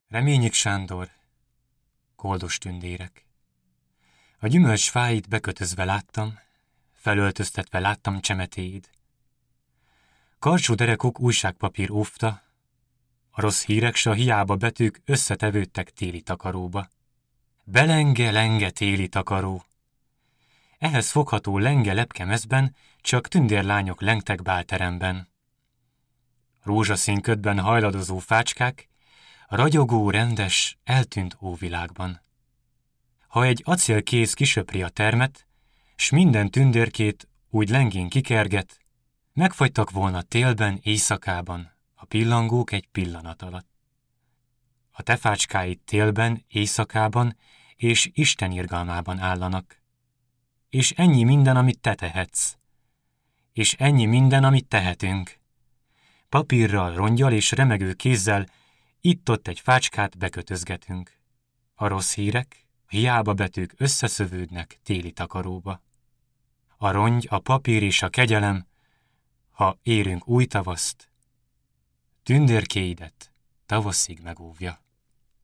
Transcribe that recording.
Reményik Sándor, koldos tündérek. A gyümölcs fáit bekötözve láttam, felöltöztetve láttam csemetéid. Karcsú derekok újságpapír óvta, a rossz hírek s a hiába betűk összetevődtek téli takaróba. Belenge-lenge téli takaró. Ehhez fogható lenge lepkemezben csak tündérlányok lengtek bálteremben. Rózsaszín ködben hajladozó fácskák, ragyogó, rendes, eltűnt óvilágban. Ha egy acélkéz kisöpri a termet, s minden tündérkét úgy lengén kikerget, megfagytak volna télben, éjszakában a pillangók egy pillanat alatt. A te fácskáid télben, éjszakában és Isten irgalmában állanak. És ennyi minden, amit te tehetsz. És ennyi minden, amit tehetünk. Papírral, rongyal és remegő kézzel itt-ott egy fácskát bekötözgetünk. A rossz hírek, a hiába betűk összeszövődnek téli takaróba. A rongy, a papír és a kegyelem, ha érünk új tavaszt, tündérkéidet tavaszig megóvja.